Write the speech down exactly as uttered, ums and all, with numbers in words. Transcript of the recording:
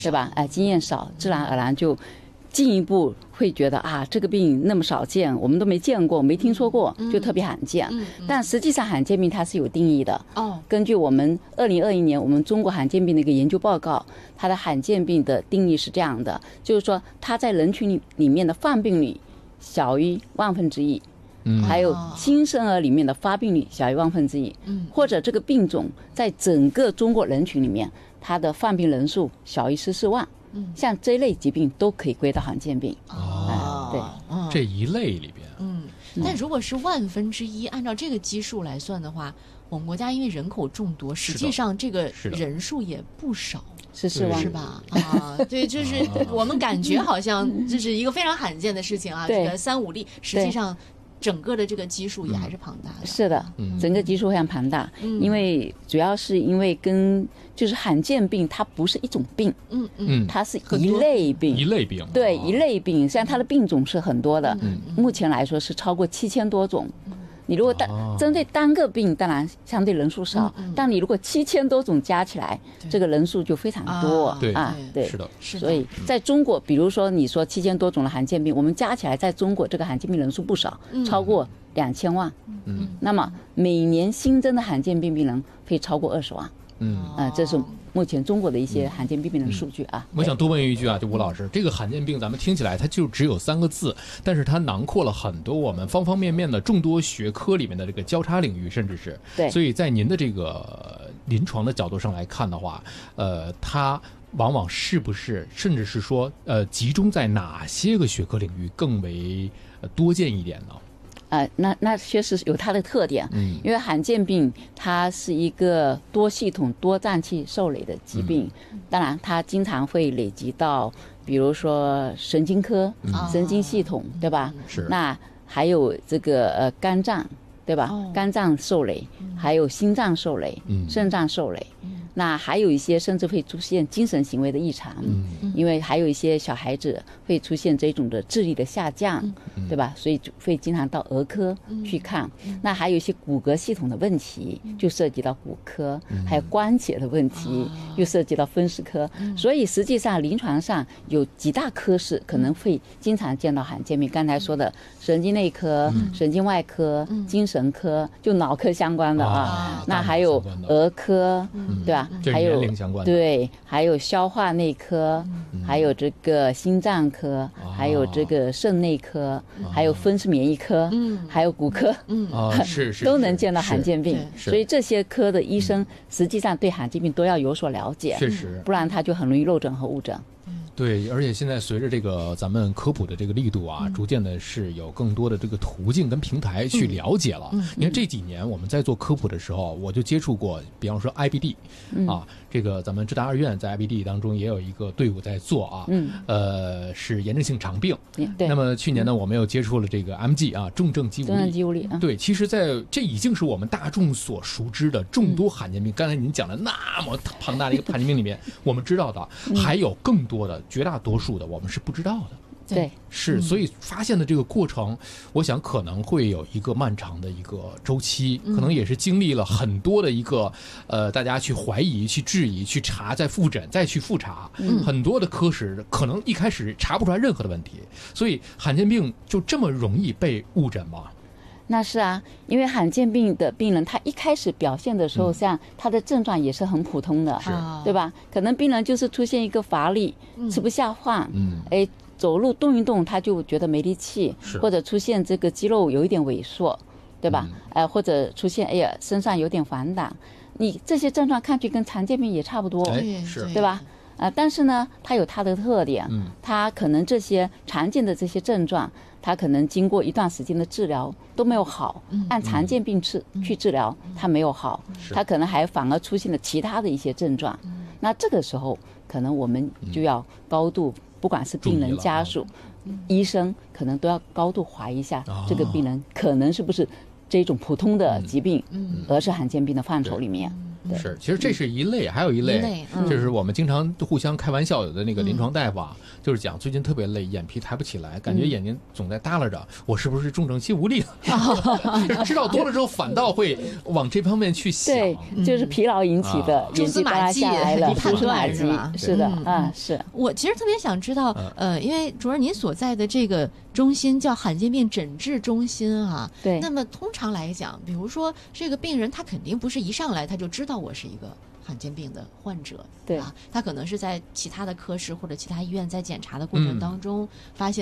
对吧？哎、呃，经验少，自然而然就进一步会觉得啊，这个病那么少见，我们都没见过，没听说过，就特别罕见。嗯嗯、但实际上罕见病它是有定义的。哦，根据我们二零二一年我们中国罕见病的一个研究报告，它的罕见病的定义是这样的，就是说它在人群里里面的犯病率小于万分之一。嗯，还有新生儿里面的发病率小于万分之一，嗯，或者这个病种在整个中国人群里面，它的犯病人数小于十四万，嗯，像这一类疾病都可以归到罕见病。 哦， 对， 嗯、这一类里边， 嗯，但如果是万分之一，按照这个基数来算的话，我们国家因为人口众多，实际上这个人数也不少。 十四万是吧？啊，对，就是我们感觉好像这是一个非常罕见的事情啊，这个三五例，实际上。整个的这个基数也还是庞大的， 是的，整个基数非常庞大，嗯、因为主要是因为跟就是罕见病它不是一种病，嗯嗯，它是一类病， 一类病， 对，一类病，像它的病种是很多的，嗯、目前来说是超过七千多种。你如果单针对单个病，当然相对人数少，嗯嗯、但你如果七千多种加起来，这个人数就非常多啊。 对啊，对， 是的， 是的。 所以在中国，比如说你说七千多种的罕见病，我们加起来在中国这个罕见病人数不少，嗯、超过两千万。嗯，那么每年新增的罕见病病人会超过二十万。嗯，啊、呃，这是目前中国的一些罕见病病人数据啊。 嗯、我想多问一句啊，就吴老师，这个罕见病咱们听起来它就只有三个字，但是它囊括了很多我们方方面面的众多学科里面的这个交叉领域，甚至是对。 所以在您的这个临床的角度上来看的话，呃，它往往是不是，甚至是说，呃，集中在哪些个学科领域更为多见一点呢？ 呃，那那确实有它的特点，嗯，因为罕见病它是一个多系统、多脏器受累的疾病，嗯、当然它经常会累积到，比如说神经科、嗯、神经系统，对吧？ 是。 那还有这个呃肝脏，对吧？哦、肝脏受累，还有心脏受累，嗯、肾脏受累。嗯那还有一些甚至会出现精神行为的异常，嗯，因为还有一些小孩子会出现这种的智力的下降，嗯、对吧？所以就会经常到儿科去看。嗯、那还有一些骨骼系统的问题，就涉及到骨科，嗯、还有关节的问题，嗯、又涉及到风湿科。嗯、所以实际上临床上有几大科室可能会经常见到罕见病。刚才说的神经内科、嗯、神经外科、嗯、精神科，就脑科相关的啊。啊那还有儿科，嗯、对吧？还有对，还有消化内科，嗯、还有这个心脏科，哦、还有这个肾内科，哦、还有风湿免疫科，嗯、还有骨科， 嗯、是是都能见到罕见病。所以这些科的医生实际上对罕见病都要有所了解， 确实， 不然他就很容易漏诊和误诊。 对，而且现在随着这个咱们科普的这个力度啊，嗯、逐渐的是有更多的这个途径跟平台去了解了。嗯嗯、你看这几年我们在做科普的时候，我就接触过，比方说 I B D，嗯、啊，这个咱们浙大二院在 I B D 当中也有一个队伍在做啊，嗯、呃，是炎症性肠病。 对。 那么去年呢，我们又接触了这个 M G 啊，重症肌无力。 重症肌无力。 嗯、对，其实在这已经是我们大众所熟知的众多罕见病。嗯、刚才您讲了那么庞大的一个罕见病里面，我们知道的还有更多的。绝大多数的我们是不知道的， 对， 是，所以发现的这个过程，我想可能会有一个漫长的一个周期，可能也是经历了很多的一个，呃，大家去怀疑、去质疑、去查、再复诊、再去复查，嗯、很多的科室可能一开始查不出来任何的问题，所以罕见病就这么容易被误诊吗？ 那是啊，因为罕见病的病人，他一开始表现的时候，像他的症状也是很普通的， 嗯、 对吧？可能病人就是出现一个乏力，嗯、吃不下饭，嗯，哎，走路动一动他就觉得没力气，或者出现这个肌肉有一点萎缩，对吧？嗯、呃，或者出现哎呀身上有点反弹，你这些症状看去跟常见病也差不多， 哎、是， 对吧？啊、呃，但是呢，它有它的特点，嗯，它可能这些常见的这些症状，它可能经过一段时间的治疗都没有好，嗯、按常见病治、嗯、去治疗，它没有好，它可能还反而出现了其他的一些症状。嗯、那这个时候，可能我们就要高度，嗯、不管是病人家属、嗯、医生，可能都要高度怀疑一下，哦、这个病人可能是不是这种普通的疾病，嗯、而是罕见病的范畴里面。 是，其实这是一类，还有一类， 一类嗯、 就是我们经常互相开玩笑有的那个临床大夫啊，嗯、就是讲最近特别累，眼皮抬不起来，感觉眼睛总在耷拉着，嗯、我是不是重症肌无力？知道多了之后，反倒会往这方面去想。 对，就是疲劳引起的， 蛛丝马迹来了， 判断是吧？是的，啊，是。 我其实特别想知道，呃，因为主任您所在的这个中心叫罕见病诊治中心啊， 对。 那么通常来讲，比如说这个病人他肯定不是一上来他就知道我是一个罕见病的患者， 对啊，他可能是在其他的科室或者其他医院在检查的过程当中发现。